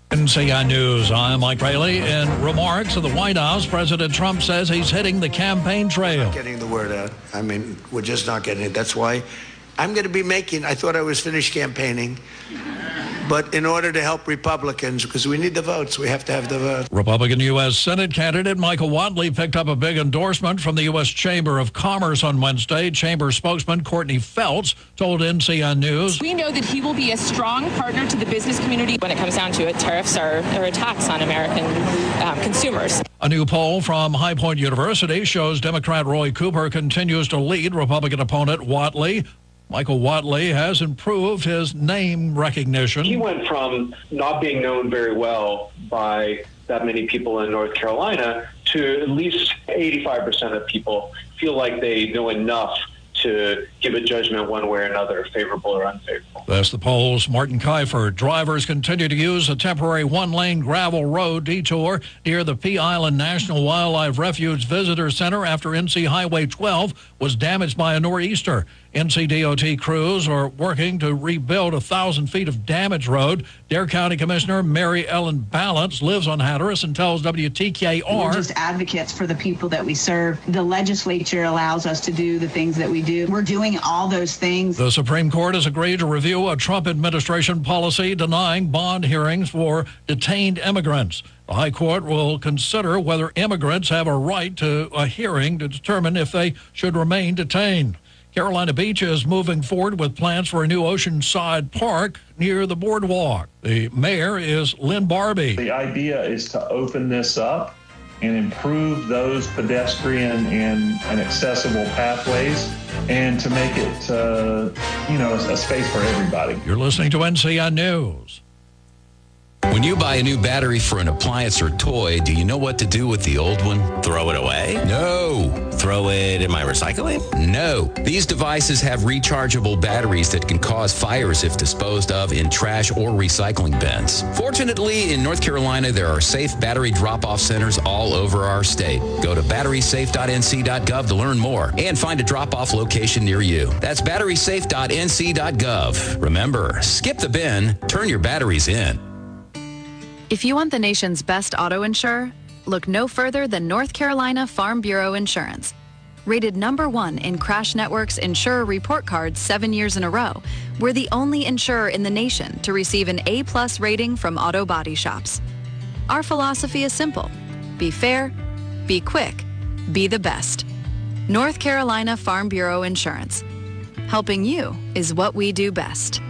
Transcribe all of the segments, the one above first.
NCI News, I'm Mike Rayleigh. In remarks at the White House, President Trump says he's hitting the campaign trail. Not getting the word out. I mean, we're just not getting it. That's why I'm going to be I thought I was finished campaigning. But in order to help Republicans, because we need the votes, we have to have the votes. Republican U.S. Senate candidate Michael Whatley picked up a big endorsement from the U.S. Chamber of Commerce on Wednesday. Chamber spokesman Courtney Felts told NCI News, "We know that he will be a strong partner to the business community. When it comes down to it, tariffs are a tax on American consumers." A new poll from High Point University shows Democrat Roy Cooper continues to lead Republican opponent Whatley. Michael Whatley has improved his name recognition. He went from not being known very well by that many people in North Carolina to at least 85% of people feel like they know enough to give a judgment one way or another, favorable or unfavorable. That's the poll's Martin Kiefer. Drivers continue to use a temporary one-lane gravel road detour near the Pea Island National Wildlife Refuge Visitor Center after NC Highway 12 was damaged by a nor'easter. NCDOT crews are working to rebuild 1,000 feet of damaged road. Dare County Commissioner Mary Ellen Balance lives on Hatteras and tells WTKR, "We're just advocates for the people that we serve. The legislature allows us to do the things that we do. We're doing all those things." The Supreme Court has agreed to review a Trump administration policy denying bond hearings for detained immigrants. The High Court will consider whether immigrants have a right to a hearing to determine if they should remain detained. Carolina Beach is moving forward with plans for a new Oceanside Park near the boardwalk. The mayor is Lynn Barbie. The idea is to open this up and improve those pedestrian and accessible pathways and to make it, a space for everybody. You're listening to NCI News. When you buy a new battery for an appliance or toy, do you know what to do with the old one? Throw it away? No. Throw it in my recycling? No. These devices have rechargeable batteries that can cause fires if disposed of in trash or recycling bins. Fortunately, in North Carolina, there are safe battery drop-off centers all over our state. Go to batterysafe.nc.gov to learn more and find a drop-off location near you. That's batterysafe.nc.gov. Remember, skip the bin, turn your batteries in. If you want the nation's best auto insurer, look no further than North Carolina Farm Bureau Insurance. Rated #1 in Crash Network's Insurer Report Card 7 years in a row, we're the only insurer in the nation to receive an A+ rating from auto body shops. Our philosophy is simple: be fair, be quick, be the best. North Carolina Farm Bureau Insurance. Helping you is what we do best.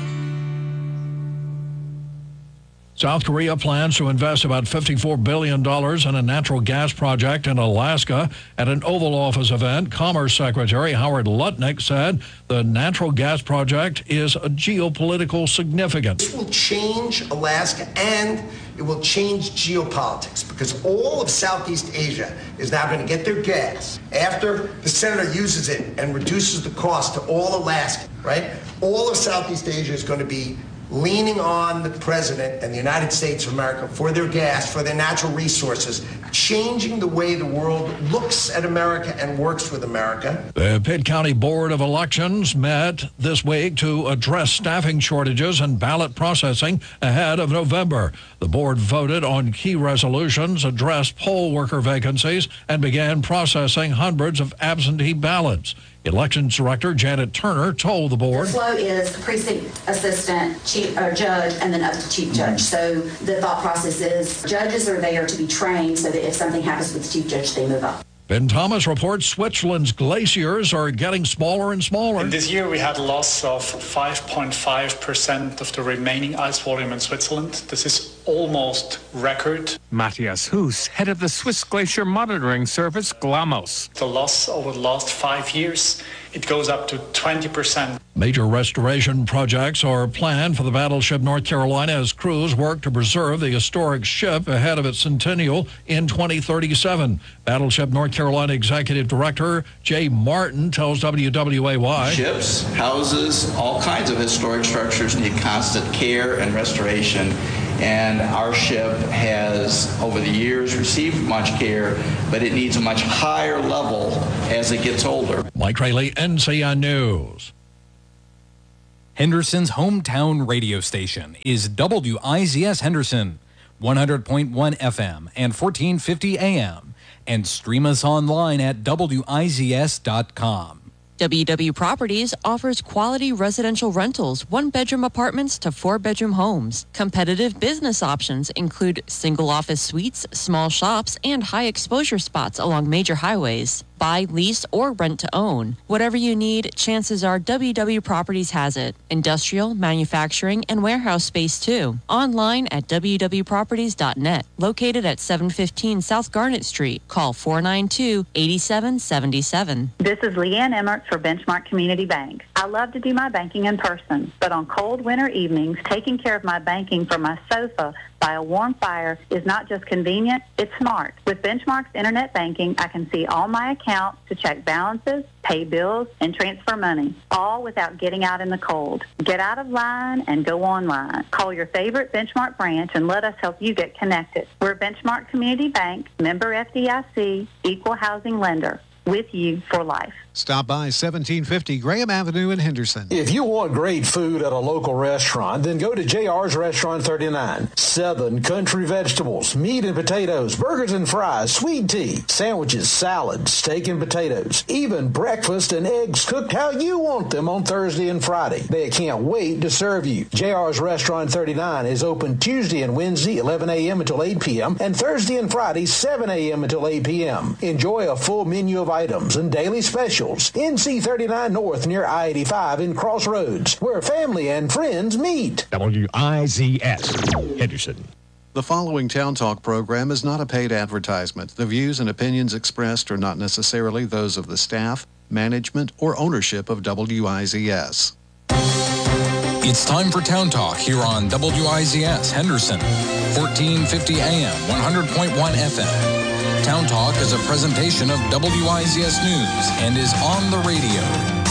South Korea plans to invest about $54 billion in a natural gas project in Alaska. At an Oval Office event, Commerce Secretary Howard Lutnick said the natural gas project is a geopolitical significance. This will change Alaska and it will change geopolitics because all of Southeast Asia is now going to get their gas after the senator uses it and reduces the cost to all Alaska, right? All of Southeast Asia is going to be leaning on the president and the United States of America for their gas, for their natural resources, changing the way the world looks at America and works with America. The Pitt County Board of Elections met this week to address staffing shortages and ballot processing ahead of November. The board voted on key resolutions, addressed poll worker vacancies, and began processing hundreds of absentee ballots. Elections Director Janet Turner told the board, the flow is precinct assistant, chief or judge, and then up to chief judge. So the thought process is judges are there to be trained so that if something happens with the chief judge, they move up. Ben Thomas reports Switzerland's glaciers are getting smaller and smaller. And this year we had a loss of 5.5% of the remaining ice volume in Switzerland. This is almost record. Matthias Huss, head of the Swiss Glacier Monitoring Service, GLAMOS. The loss over the last 5 years, it goes up to 20%. Major restoration projects are planned for the battleship North Carolina as crews work to preserve the historic ship ahead of its centennial in 2037. Battleship North Carolina Executive Director Jay Martin tells WWAY. Ships, houses, all kinds of historic structures need constant care and restoration. And our ship has, over the years, received much care, but it needs a much higher level as it gets older. Mike Rayleigh, NCI News. Henderson's hometown radio station is WIZS Henderson, 100.1 FM and 1450 AM, and stream us online at WIZS.com. WW Properties offers quality residential rentals, one-bedroom apartments to four-bedroom homes. Competitive business options include single office suites, small shops, and high-exposure spots along major highways. Buy, lease, or rent to own. Whatever you need, chances are WW Properties has it. Industrial, manufacturing, and warehouse space too. Online at www.properties.net. Located at 715 South Garnet Street. Call 492-8777. This is Leanne Emmert for Benchmark Community Bank. I love to do my banking in person, but on cold winter evenings, taking care of my banking from my sofa by a warm fire is not just convenient, it's smart. With Benchmark's internet banking, I can see all my accounts to check balances, pay bills, and transfer money, all without getting out in the cold. Get out of line and go online. Call your favorite Benchmark branch and let us help you get connected. We're Benchmark Community Bank, member FDIC, equal housing lender, with you for life. Stop by 1750 Graham Avenue in Henderson. If you want great food at a local restaurant, then go to JR's Restaurant 39. Southern country vegetables, meat and potatoes, burgers and fries, sweet tea, sandwiches, salads, steak and potatoes, even breakfast and eggs cooked how you want them on Thursday and Friday. They can't wait to serve you. JR's Restaurant 39 is open Tuesday and Wednesday 11 a.m. until 8 p.m. and Thursday and Friday 7 a.m. until 8 p.m. Enjoy a full menu of items and daily specials. NC 39 North near I-85 in Crossroads, where family and friends meet. WIZS, Henderson. The following Town Talk program is not a paid advertisement. The views and opinions expressed are not necessarily those of the staff, management, or ownership of WIZS. It's time for Town Talk here on WIZS Henderson, 1450 AM, 100.1 FM. Town Talk is a presentation of WIZS News and is on the radio.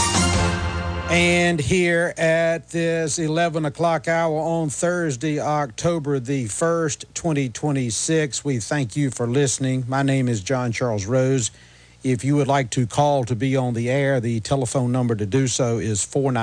And here at this 11 o'clock hour on Thursday, October the 1st, 2026, we thank you for listening. My name is John Charles Rose. If you would like to call to be on the air, the telephone number to do so is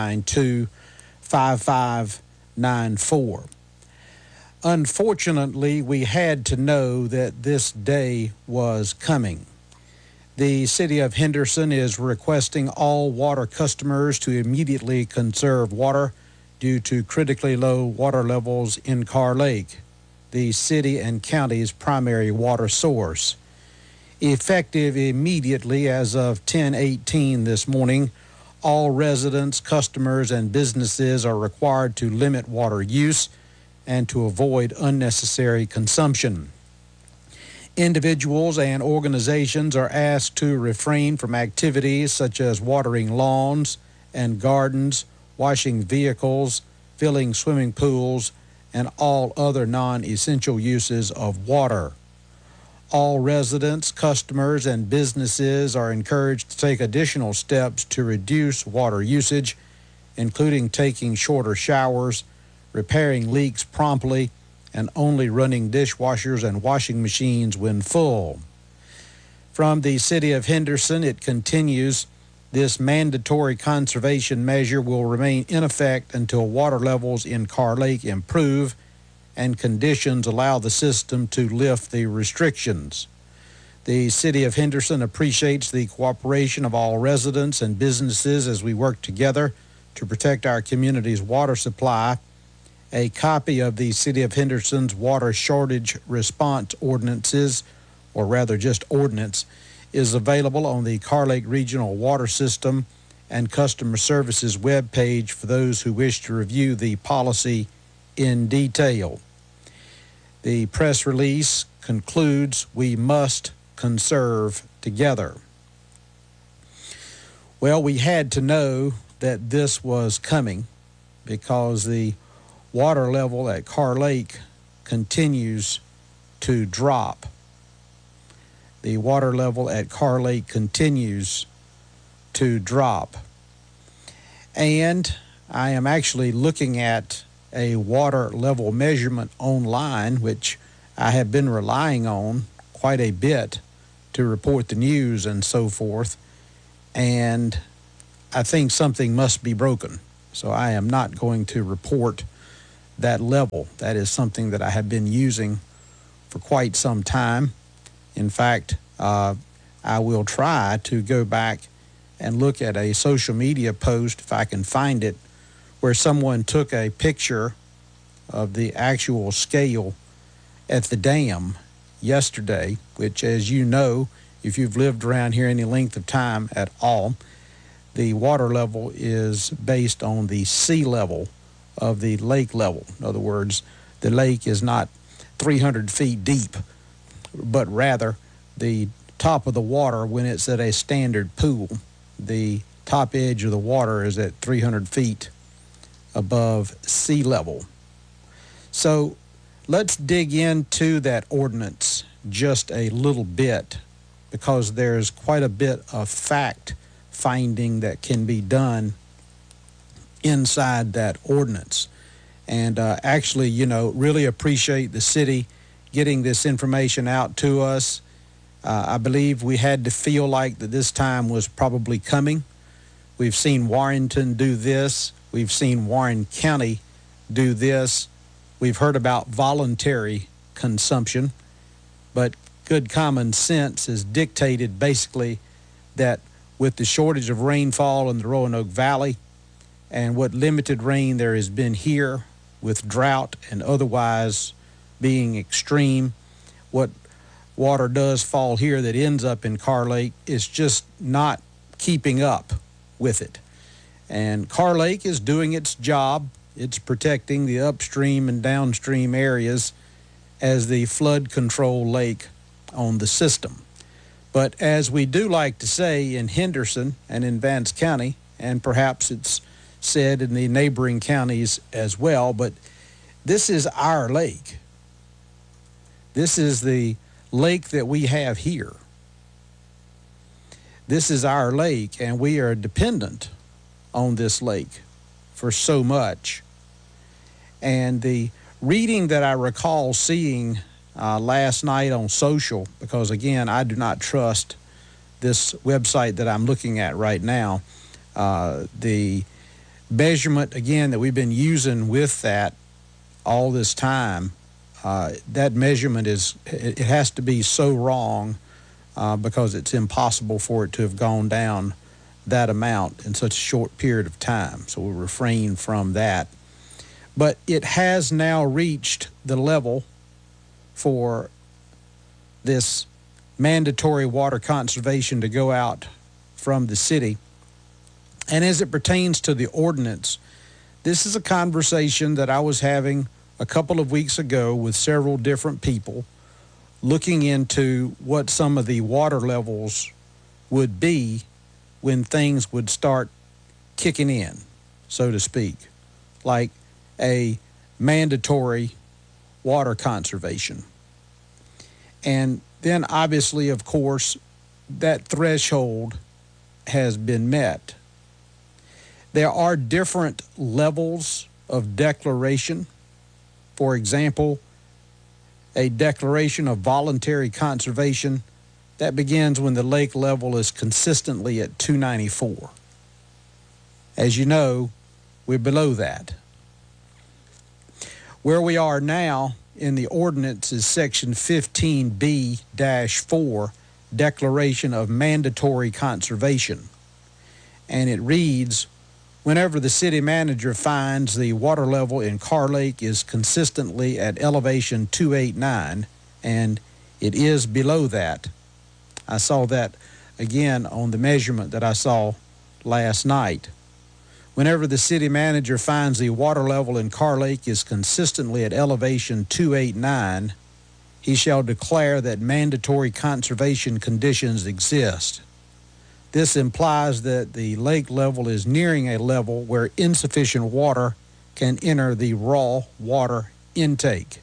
492-5594. Unfortunately, we had to know that this day was coming. The city of Henderson is requesting all water customers to immediately conserve water due to critically low water levels in Carr Lake, the city and county's primary water source. Effective immediately as of 10:18 this morning, all residents, customers, and businesses are required to limit water use and to avoid unnecessary consumption. Individuals and organizations are asked to refrain from activities such as watering lawns and gardens, washing vehicles, filling swimming pools, and all other non-essential uses of water. All residents, customers, and businesses are encouraged to take additional steps to reduce water usage, including taking shorter showers, repairing leaks promptly, and only running dishwashers and washing machines when full. From the city of Henderson, it continues, this mandatory conservation measure will remain in effect until water levels in Carr Lake improve and conditions allow the system to lift the restrictions. The city of Henderson appreciates the cooperation of all residents and businesses as we work together to protect our community's water supply. A copy of the City of Henderson's Water Shortage Response Ordinances, or rather just ordinance, is available on the Carr Lake Regional Water System and Customer Services webpage for those who wish to review the policy in detail. The press release concludes, "We must conserve together." Well, we had to know that this was coming because the water level at Carr Lake continues to drop. The water level at Carr Lake continues to drop. And I am actually looking at a water level measurement online, which I have been relying on quite a bit to report the news and so forth. And I think something must be broken. So I am not going to report that level. That is something that I have been using for quite some time. In fact, I will try to go back and look at a social media post, if I can find it, where someone took a picture of the actual scale at the dam yesterday, which, as you know, if you've lived around here any length of time at all, the water level is based on the sea level of the lake level. In other words, the lake is not 300 feet deep, but rather the top of the water, when it's at a standard pool, the top edge of the water is at 300 feet above sea level. So let's dig into that ordinance just a little bit, because there's quite a bit of fact finding that can be done inside that ordinance. And actually, really appreciate the city getting this information out to us. I believe we had to feel like that this time was probably coming. We've seen Warrenton do this. We've seen Warren County do this. We've heard about voluntary consumption, but good common sense has dictated basically that with the shortage of rainfall in the Roanoke Valley and what limited rain there has been here, with drought and otherwise being extreme, what water does fall here that ends up in Carr Lake is just not keeping up with it. And Carr Lake is doing its job. It's protecting the upstream and downstream areas as the flood control lake on the system. But as we do like to say in Henderson and in Vance County, and perhaps it's said in the neighboring counties as well, but this is our lake. This is the lake that we have here. This is our lake, and we are dependent on this lake for so much. And the reading that I recall seeing last night on social, because again, I do not trust this website that I'm looking at right now, the measurement, again, that we've been using with that all this time, that measurement it has to be so wrong because it's impossible for it to have gone down that amount in such a short period of time. So we'll refrain from that. But it has now reached the level for this mandatory water conservation to go out from the city. And as it pertains to the ordinance, this is a conversation that I was having a couple of weeks ago with several different people, looking into what some of the water levels would be when things would start kicking in, so to speak, like a mandatory water conservation. And then obviously, of course, that threshold has been met. There are different levels of declaration. For example, a declaration of voluntary conservation that begins when the lake level is consistently at 294. As you know, we're below that. Where we are now in the ordinance is section 15B-4, declaration of mandatory conservation. And it reads, whenever the city manager finds the water level in Carr Lake is consistently at elevation 289, and it is below that. I saw that again on the measurement that I saw last night. Whenever the city manager finds the water level in Carr Lake is consistently at elevation 289, he shall declare that mandatory conservation conditions exist. This implies that the lake level is nearing a level where insufficient water can enter the raw water intake.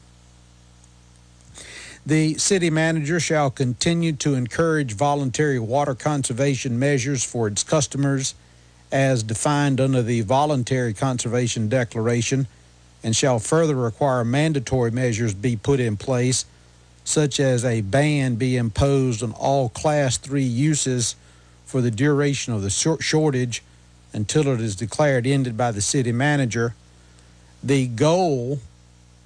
The city manager shall continue to encourage voluntary water conservation measures for its customers as defined under the Voluntary Conservation Declaration, and shall further require mandatory measures be put in place, such as a ban be imposed on all Class 3 uses for the duration of the shortage until it is declared ended by the city manager. The goal